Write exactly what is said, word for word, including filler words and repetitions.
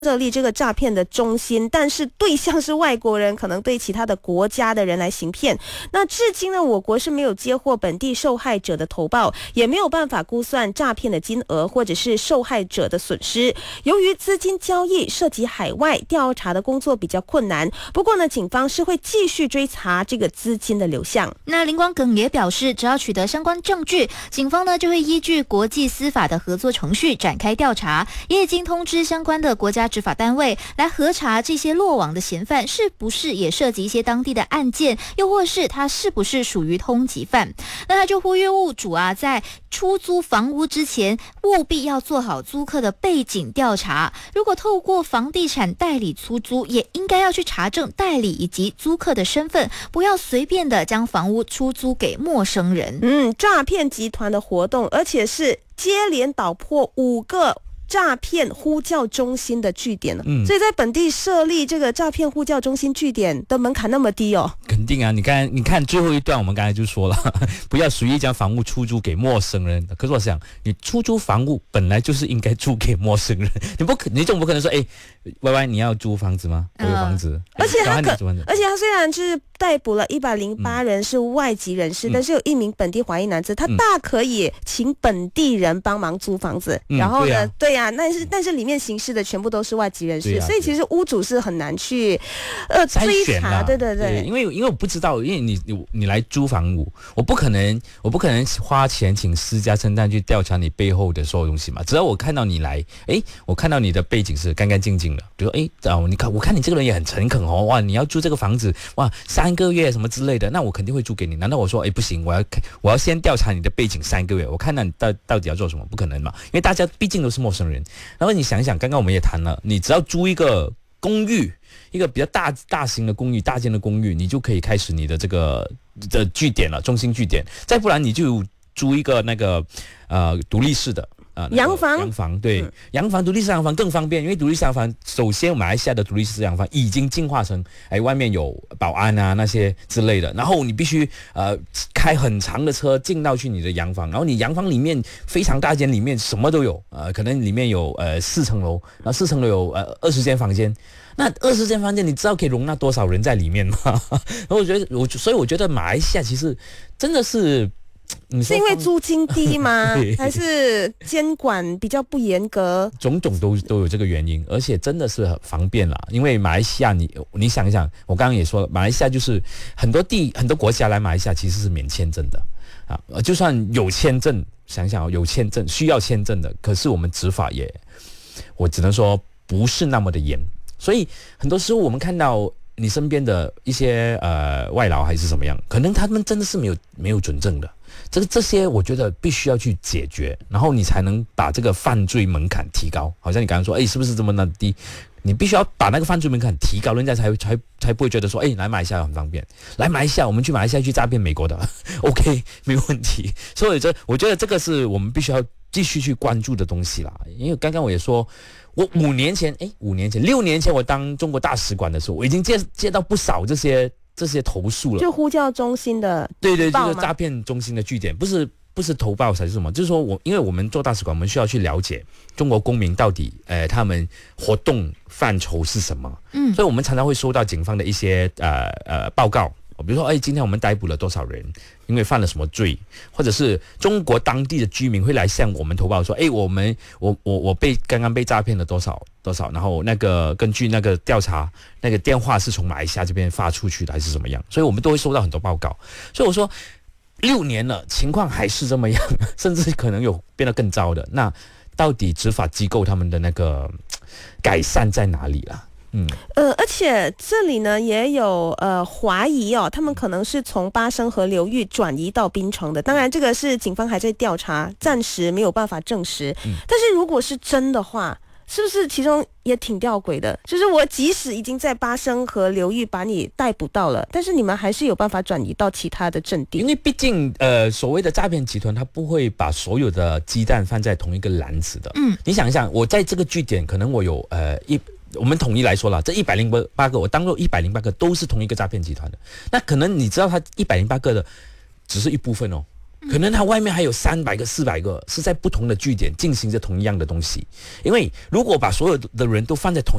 设立这个诈骗的中心，但是对象是外国人，可能对其他的国家的人来行骗。那至今呢，我国是没有接获本地受害者的投报，也没有办法估算诈骗的金额或者是受害者的损失。由于资金交易涉及海外，调查的工作比较困难。不过呢，警方是会继续追查这个资金的流向。 那林光耿也表示，只要取得相关证据，警方呢就会依据国际司法的合作程序展开调查，也已经通知相关的国家执法单位来核查这些落网的嫌犯是不是也涉及一些当地的案件，又或是他是不是属于通缉犯。那他就呼吁屋主啊，在出租房屋之前务必要做好租客的背景调查，如果透过房地产代理出租，也应该要去查证代理以及租客的身份，不要随便的将房屋出租给陌生人。 嗯，诈骗集团的活动，而且是接连捣破五个诈骗呼叫中心的据点了、嗯、所以在本地设立这个诈骗呼叫中心据点的门槛那么低哦。 肯定啊，你看你看最后一段我们刚才就说了，不要随意将房屋出租给陌生人。可是我想，你出租房屋本来就是应该租给陌生人，你不可你总不可能说，哎，歪歪你要租房子吗？我有房子， 嗯、而且他可，而且他虽然是逮捕了一百零八人是外籍人士、嗯，但是有一名本地华裔男子，他大可以请本地人帮忙租房子，嗯、然后呢，对呀、啊，但是但是里面行事的全部都是外籍人士，啊、所以其实屋主是很难去呃追查，对对 对, 对，因为因为我不知道，因为你你你来租房屋，我不可能我不可能花钱请私家侦探去调查你背后的所有东西嘛。只要我看到你来，哎，我看到你的背景是干干净净的，比如说哎，哦，你看我看你这个人也很诚恳哦，哇，你要租这个房子，哇，三个月什么之类的，那我肯定会租给你。难道我说哎不行，我要我要先调查你的背景三个月，我看到你到到底要做什么？不可能嘛，因为大家毕竟都是陌生人。然后你想想，刚刚我们也谈了，你只要租一个公寓，一个比较大大型的公寓，大间的公寓，你就可以开始你的这个的据点了，中心据点。再不然你就租一个那个呃独立式的。 呃，洋房， 洋房对，嗯、洋房独立式洋房更方便，因为独立式洋房，首先马来西亚的独立式洋房已经进化成，哎，外面有保安啊那些之类的，然后你必须呃开很长的车进到去你的洋房，然后你洋房里面非常大间，里面什么都有，呃，可能里面有呃四层楼，然后四层楼有呃二十间房间。那二十间房间，你知道可以容纳多少人在里面吗？然后我觉得，我所以我觉得马来西亚其实真的是。 是因为租金低吗？还是监管比较不严格？ 种种都都有这个原因，而且真的是很方便啦。因为马来西亚你，你你想一想，我刚刚也说了，马来西亚就是很多地很多国家来马来西亚其实是免签证的啊，就算有签证，想想有签证需要签证的，可是我们执法也，我只能说不是那么的严，所以很多时候我们看到。你身边的一些呃外劳还是怎么样，可能他们真的是没有没有准证的，这个这些我觉得必须要去解决，然后你才能把这个犯罪门槛提高。好像你刚刚说，哎，是不是这么那低？你必须要把那个犯罪门槛提高，人家才才才不会觉得说，哎，来马来西亚很方便，来马来西亚我们去马来西亚去诈骗美国的 ，OK 没有问题。所以这我觉得这个是我们必须要继续去关注的东西啦。因为刚刚我也说。我五年前，哎，五年前、六年前，我当中国大使馆的时候，我已经接接到不少这些这些投诉了。 就呼叫中心的， 对对，就是诈骗中心的据点，不是不是投报才是什么，就是说我因为我们做大使馆，我们需要去了解中国公民到底，呃，他们活动范畴是什么，嗯，所以我们常常会收到警方的一些呃呃报告。比如说，哎，今天我们逮捕了多少人，因为犯了什么罪，或者是中国当地的居民会来向我们投报说，哎，我们我我我被刚刚被诈骗了多少多少，然后那个根据那个调查，那个电话是从马来西亚这边发出去的还是怎么样，所以我们都会收到很多报告。所以我说，六年了，情况还是这么样，甚至可能有变得更糟的。那到底执法机构他们的那个改善在哪里啦？嗯， 呃，而且这里呢也有呃怀疑哦，他们可能是从巴生河流域转移到槟城的。当然，这个是警方还在调查，暂时没有办法证实。嗯、但是如果是真的话，是不是其中也挺吊诡的？就是我即使已经在巴生河流域把你逮捕到了，但是你们还是有办法转移到其他的阵地。 因为毕竟呃所谓的诈骗集团，他不会把所有的鸡蛋放在同一个篮子的。嗯，你想一想，我在这个据点，可能我有呃一。我们统一来说了，这一百零八个，我当做一百零八个都是同一个诈骗集团的。那可能你知道，他一百零八个的只是一部分哦， 可能他外面还有三百个、四百个是在不同的据点进行着同样的东西。因为如果把所有的人都放在同